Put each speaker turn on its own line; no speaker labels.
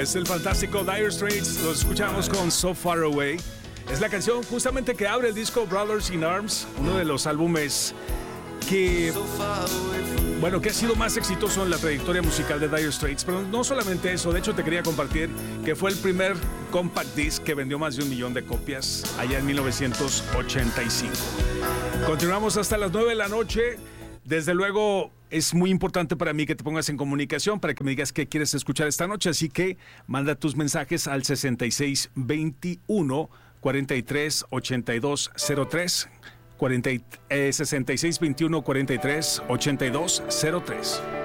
Es el fantástico Dire Straits, los escuchamos con So Far Away. Es la canción justamente que abre el disco Brothers in Arms, uno de los álbumes que ha sido más exitoso en la trayectoria musical de Dire Straits. Pero no solamente eso, de hecho te quería compartir que fue el primer compact disc que vendió más de 1 millón de copias allá en 1985. Continuamos hasta las 9 de la noche. Desde luego es muy importante para mí que te pongas en comunicación para que me digas qué quieres escuchar esta noche, así que manda tus mensajes al 6621 43 82 03 6621 43 82 03.